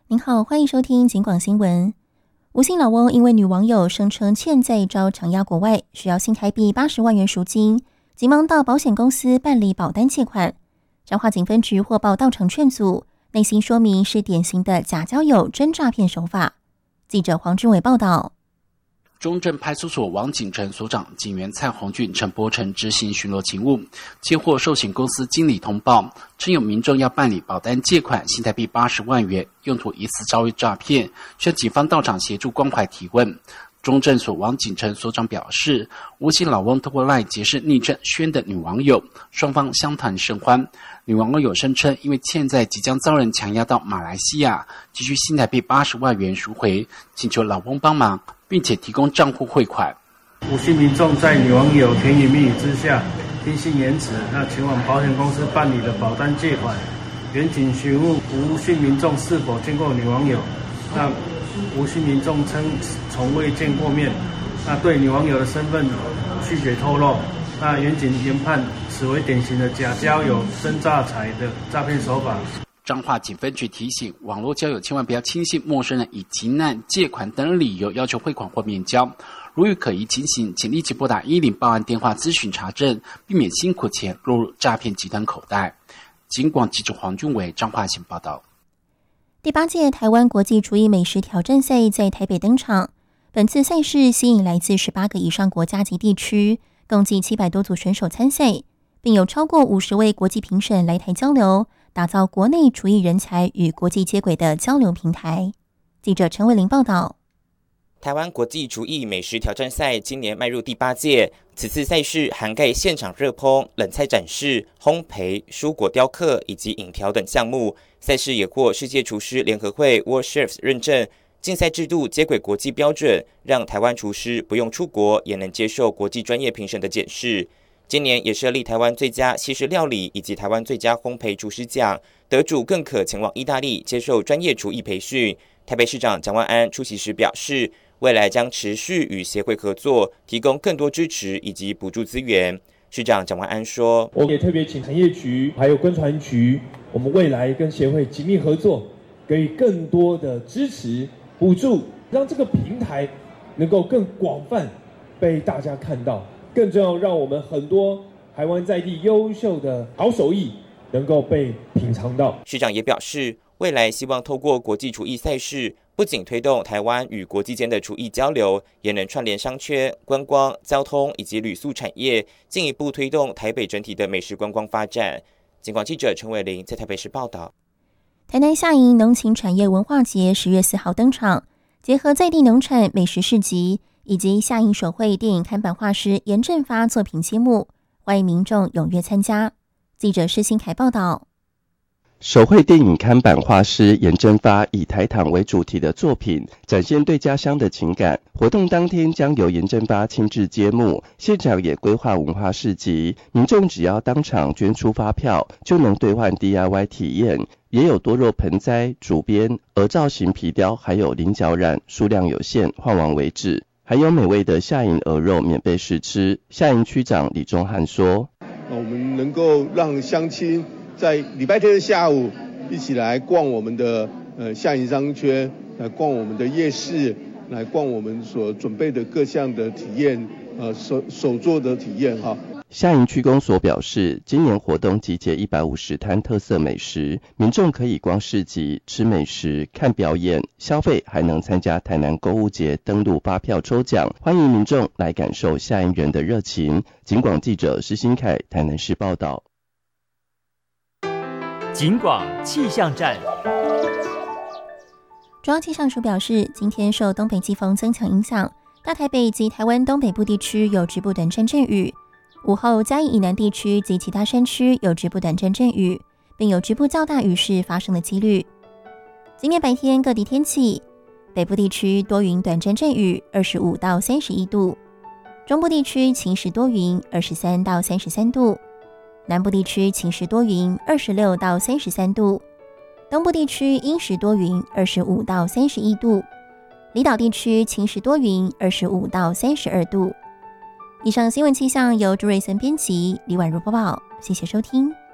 您好，欢迎收听警广新闻。吴姓老翁因为女网友声称欠债遭强押国外，需要新台币80万元赎金，急忙到保险公司办理保单借款。彰化警分局获报到场劝阻，内心说明是典型的假交友真诈骗手法。记者黄俊伟报道。 中正派出所王景成所长、警员蔡宏俊、陈柏成执行巡逻勤务，接获寿险公司经理通报，称有民众要办理保单借款新台币80万元，用途疑似遭遇诈骗，需要警方到场协助关怀提问。中正所王景成所长表示，吴姓老翁透过 LINE 结识昵称轩的女网友，双方相谈甚欢。女网友声称，因为欠债即将遭人强押到马来西亚，急需新台币80万元赎回，请求老翁帮忙，并且提供账户汇款。 吴姓民众在女网友甜言蜜语之下，听信言辞，前往保险公司办理了保单借款。员警询问吴姓民众是否见过女网友，吴姓民众称从未见过面，对女网友的身份拒绝透露。员警研判此为典型的假交友真诈财的诈骗手法。 彰化警分局提醒，网络交友千万不要轻信陌生人以急难、借款等理由要求汇款或面交。如遇可疑情形，请立即拨打10报案电话咨询查证，避免辛苦钱落入诈骗集团口袋。警广记者黄俊伟彰化县报道。 第8届台湾国际厨艺美食挑战赛在台北登场。本次赛事吸引来自18个以上国家及地区，共计700多组选手参赛，并有超过50位国际评审来台交流，打造国内厨艺人才与国际接轨的交流平台。记者陈伟玲报道。 台湾国际厨艺美食挑战赛今年迈入第8届，此次赛事涵盖现场热烹、冷菜展示、烘焙、蔬果雕刻以及饮调等项目。赛事也获世界厨师联合会 World Chefs 认证，竞赛制度接轨国际标准，让台湾厨师不用出国也能接受国际专业评审的检视。今年也设立台湾最佳西式料理以及台湾最佳烘焙厨师奖，得主更可前往意大利接受专业厨艺培训。台北市长蒋万安出席时表示，未来将持续与协会合作，提供更多支持以及补助资源。市长蒋万安说， 我也特别请产业局还有观传局，我们未来跟协会紧密合作，给予更多的支持补助，让这个平台能够更广泛被大家看到，更重要让我们很多台湾在地优秀的好手艺能够被品尝到。 市长也表示，未来希望透过国际厨艺赛事，不仅推动台湾与国际间的厨艺交流，也能串联商圈、观光、交通以及旅宿产业，进一步推动台北整体的美食观光发展。警广记者陈伟玲在台北市报道。 台南下营农禽产业文化节10月4号登场，结合在地农产美食市集以及下营手绘电影看板画师严正发作品揭幕，欢迎民众踊跃参加。记者施新凯报道。 手绘电影看板画师严正发以台糖为主题的作品，展现对家乡的情感。活动当天将由严正发亲自揭幕，现场也规划文化市集，民众只要当场捐出发票，就能兑换 DIY 体验。也有多肉盆栽、竹编、鹅造型皮雕，还有菱角染，数量有限，换完为止。还有美味的下营鹅肉免费试吃。下营区长李宗翰说， 我们能够让乡亲在礼拜天的下午一起来逛我们的下营商圈，来逛我们的夜市，来逛我们所准备的各项的体验，手作的体验哈。 下营区公所表示，今年活动集结150摊特色美食，民众可以逛市集、吃美食、看表演，消费还能参加台南购物节登录发票抽奖，欢迎民众来感受下营人的热情。警广记者施新凯台南市报道。 警广气象站。 中央气象署表示，今天受东北季风增强影响，大台北及台湾东北部地区有局部短暂阵雨，午后嘉义以南地区及其他山区有局部短暂阵雨，并有局部较大雨势发生的几率。今天白天各地天气，北部地区多云短暂阵雨，25到31度；中部地区晴时多云，23到33度；南部地区晴时多云，26到33度；东部地区阴时多云，25到31度；离岛地区晴时多云，25到32度。以上新闻气象由朱瑞森编辑，李婉如播报，谢谢收听。